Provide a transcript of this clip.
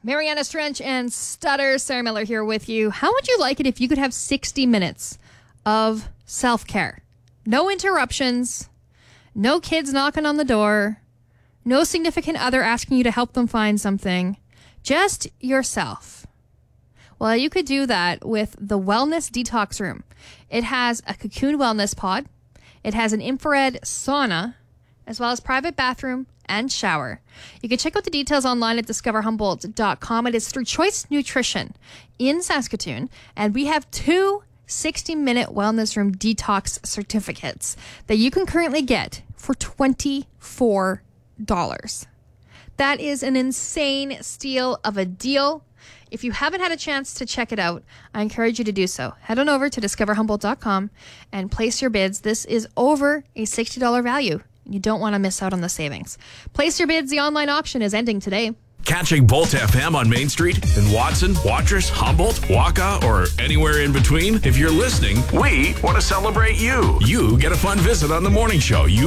Mariana Strench and Stutter. Sarah Miller here with you. How would you like it if you could have 60 minutes of self-care? No interruptions, no kids knocking on the door, no significant other asking you to help them find something, just yourself. Well, you could do that with the Wellness Detox Room. It has a Cocoon Wellness pod. It has an infrared sauna, as well as private bathroom and shower. You can check out the details online at discoverhumboldt.com. It is through Choice Nutrition in Saskatoon, and we have two 60-minute wellness room detox certificates that you can currently get for $24. That is an insane steal of a deal. If you haven't had a chance to check it out, I encourage you to do so. Head on over to discoverhumboldt.com and place your bids. This is over a $60 value. You don't want to miss out on the savings. Place your bids. The online auction is ending today. Catching Bolt FM on Main Street in Watson, Watrous, Humboldt, Waka, or anywhere in between? If you're listening, we want to celebrate you. You get a fun visit on the morning show. You